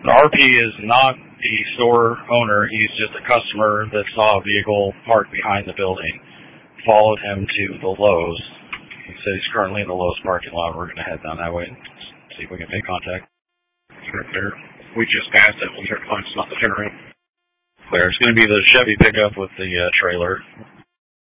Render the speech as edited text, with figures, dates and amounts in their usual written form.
RP is not the store owner. He's just a customer that saw a vehicle parked behind the building, followed him to the Lowe's. He said he's currently in the Lowe's parking lot. We're going to head down that way and see if we can make contact. Right there. We just passed it. We'll try to find something to turn around. Clear. It's going to be the Chevy pickup with the trailer.